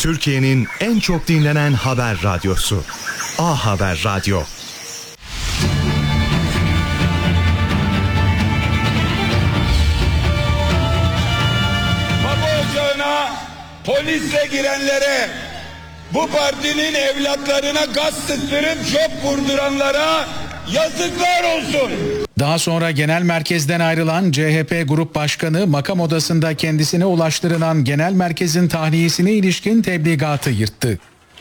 Türkiye'nin en çok dinlenen haber radyosu. A Haber Radyo. Baba ocağına polisle girenlere, bu partinin evlatlarına gaz sıktırıp çöp vurduranlara yazıklar olsun. Daha sonra genel merkezden ayrılan CHP Grup Başkanı makam odasında kendisine ulaştırılan genel merkezin tahliyesine ilişkin tebligatı yırttı.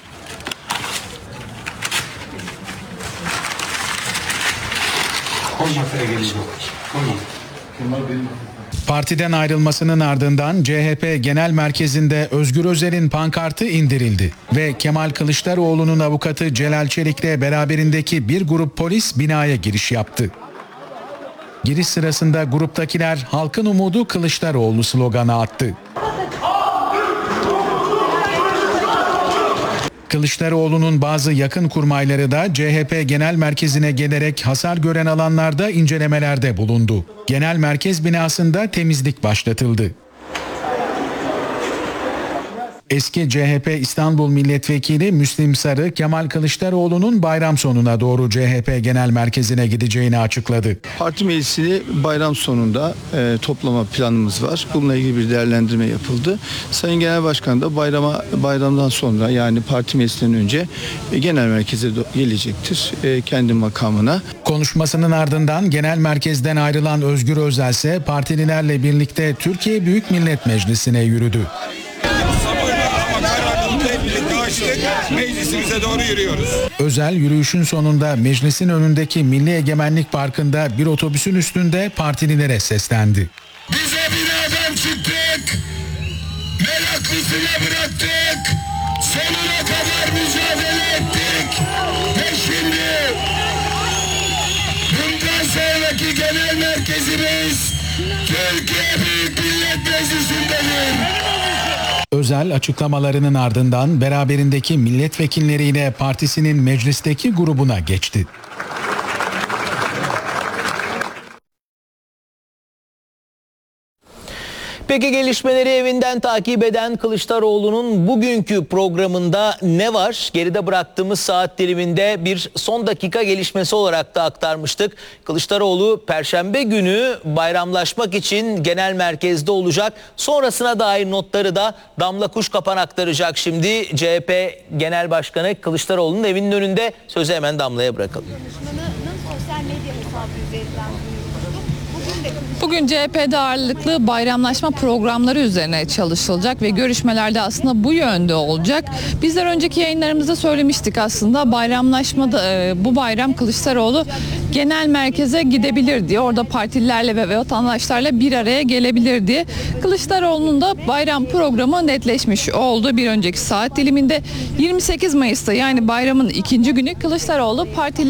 Partiden ayrılmasının ardından CHP Genel Merkezi'nde Özgür Özel'in pankartı indirildi ve Kemal Kılıçdaroğlu'nun avukatı Celal Çelik'le beraberindeki bir grup polis binaya giriş yaptı. Giriş sırasında gruptakiler "Halkın umudu Kılıçdaroğlu" sloganı attı. Kılıçdaroğlu'nun bazı yakın kurmayları da CHP Genel Merkezi'ne gelerek hasar gören alanlarda incelemelerde bulundu. Genel Merkez binasında temizlik başlatıldı. Eski CHP İstanbul Milletvekili Müslim Sarı, Kemal Kılıçdaroğlu'nun bayram sonuna doğru CHP Genel Merkezi'ne gideceğini açıkladı. Parti meclisini bayram sonunda toplama planımız var. Bununla ilgili bir değerlendirme yapıldı. Sayın Genel Başkan da bayramdan sonra, yani parti meclisinden önce genel merkeze gelecektir kendi makamına. Konuşmasının ardından genel merkezden ayrılan Özgür Özel ise partililerle birlikte Türkiye Büyük Millet Meclisi'ne yürüdü. Meclisimize doğru yürüyoruz. Özel yürüyüşün sonunda meclisin önündeki Milli Egemenlik Parkı'nda bir otobüsün üstünde partililere seslendi. Bize binadan çıktık, meraklısına bıraktık, sonuna kadar mücadele ettik ve şimdi bundan sonraki genel merkezimiz Türkiye Büyük Millet Meclisi'ndedir. Özel açıklamalarının ardından beraberindeki milletvekilleriyle partisinin meclisteki grubuna geçti. Peki gelişmeleri evinden takip eden Kılıçdaroğlu'nun bugünkü programında ne var? Geride bıraktığımız saat diliminde bir son dakika gelişmesi olarak da aktarmıştık. Kılıçdaroğlu Perşembe günü bayramlaşmak için genel merkezde olacak. Sonrasına dair notları da Damla Kuşkapan aktaracak. Şimdi CHP Genel Başkanı Kılıçdaroğlu'nun evinin önünde, sözü hemen Damla'ya bırakalım. Sosyal medya hesabı üzerinden Bugün CHP'de ağırlıklı bayramlaşma programları üzerine çalışılacak ve görüşmelerde aslında bu yönde olacak. Bizler önceki yayınlarımızda söylemiştik, aslında bayramlaşmada bu bayram Kılıçdaroğlu genel merkeze gidebilir diye, orada partililerle ve vatandaşlarla bir araya gelebilir diye. Kılıçdaroğlu'nun da bayram programı netleşmiş oldu. Bir önceki saat diliminde 28 Mayıs'ta, yani bayramın ikinci günü, Kılıçdaroğlu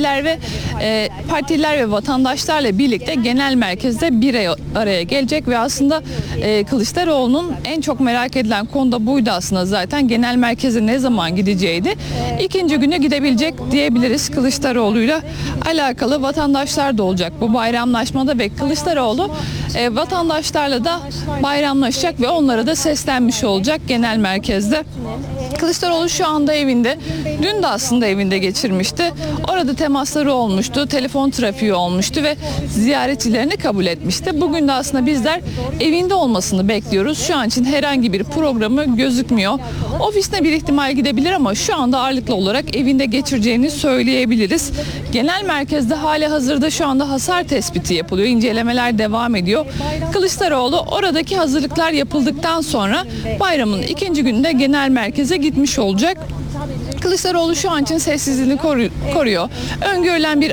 partililer ve vatandaşlarla birlikte genel merkezde bir araya gelecek ve aslında Kılıçdaroğlu'nun en çok merak edilen konu da buydu aslında zaten. Genel merkeze ne zaman gideceğiydi. İkinci güne gidebilecek diyebiliriz. Kılıçdaroğlu'yla alakalı vatandaşlar da olacak bu bayramlaşmada ve Kılıçdaroğlu vatandaşlarla da bayramlaşacak ve onlara da seslenmiş olacak genel merkezde. Kılıçdaroğlu şu anda evinde. Dün de aslında evinde geçirmişti. Orada temasları olmuştu, telefon trafiği olmuştu ve ziyaretçilerini kabul etmişti. Bugün de aslında bizler evinde olmasını bekliyoruz. Şu an için herhangi bir programı gözükmüyor. Ofisine bir ihtimal gidebilir ama şu anda ağırlıklı olarak evinde geçireceğini söyleyebiliriz. Genel merkezde hali hazırda şu anda hasar tespiti yapılıyor. İncelemeler devam ediyor. Kılıçdaroğlu oradaki hazırlıklar yapıldıktan sonra bayramın ikinci gününde genel merkeze gitmiş olacak. Kılıçdaroğlu şu an için sessizliğini koruyor. Öngörülen bir